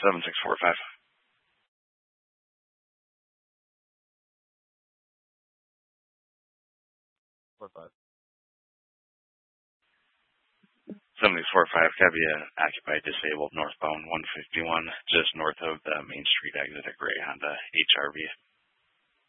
7645. 45. 7645, Cabia occupied disabled northbound 151, just north of the Main Street exit at Gray Honda HRV.